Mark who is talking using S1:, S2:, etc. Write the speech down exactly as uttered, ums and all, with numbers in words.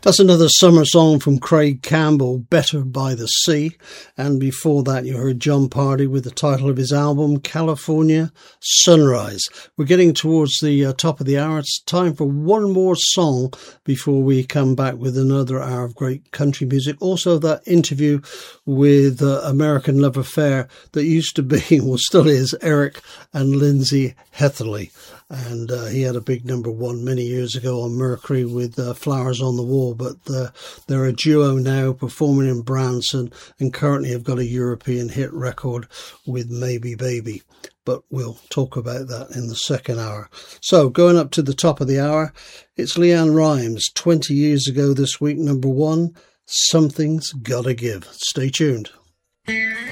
S1: That's another summer song from Craig Campbell, Better by the Sea. And before that, you heard Jon Pardi with the title of his album, California Sunrise. We're getting towards the uh, top of the hour. It's time for one more song before we come back with another hour of great country music. Also, that interview with uh, American Love Affair that used to be, well, still is, Eric and Lindsay Hetherly. And uh, he had a big number one many years ago on Mercury with uh, Flowers on the Wall. But uh, they're a duo now performing in Branson and currently have got a European hit record with Maybe Baby. But we'll talk about that in the second hour. So going up to the top of the hour, it's Leanne Rimes, twenty years ago this week, number one, Something's Gotta Give. Stay tuned.